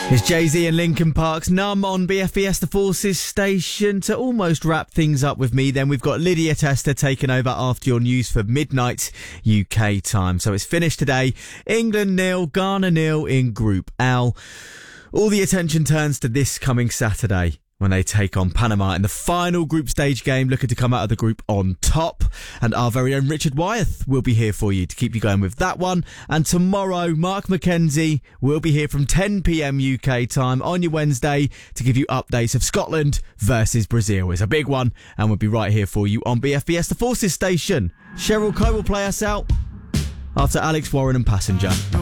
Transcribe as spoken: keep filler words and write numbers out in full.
It's Jay-Z and Linkin Park's Numb on B F B S The Forces station. To almost wrap things up with me, then we've got Lydia Tester taking over after your news for midnight U K time. So it's finished today. England nil, Ghana nil in Group L. All the attention turns to this coming Saturday when they take on Panama in the final group stage game, looking to come out of the group on top. And our very own Richard Wyeth will be here for you to keep you going with that one. And tomorrow, Mark McKenzie will be here from ten p.m. U K time on your Wednesday to give you updates of Scotland versus Brazil. It's a big one, and we'll be right here for you on B F B S The Forces station. Cheryl Coe will play us out after Alex Warren and Passenger.